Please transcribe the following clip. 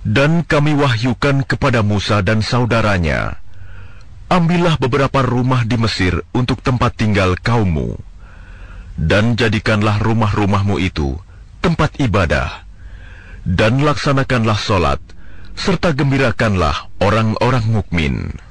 Dan kami wahyukan kepada Musa dan saudaranya, ambillah beberapa rumah di Mesir untuk tempat tinggal kaummu, dan jadikanlah rumah-rumahmu itu tempat ibadah, dan laksanakanlah sholat, serta gembirakanlah orang-orang mukmin.